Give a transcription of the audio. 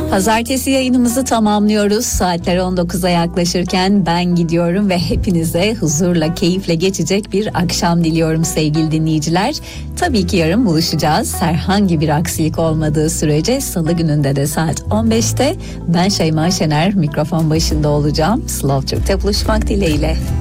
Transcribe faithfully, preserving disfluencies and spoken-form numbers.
Pazartesi yayınımızı tamamlıyoruz. Saatler on dokuza yaklaşırken ben gidiyorum ve hepinize huzurla, keyifle geçecek bir akşam diliyorum sevgili dinleyiciler. Tabii ki yarın buluşacağız. Herhangi bir aksilik olmadığı sürece Salı gününde de saat on beşte ben Şeyma Şener mikrofon başında olacağım. Slow Türk'te buluşmak dileğiyle.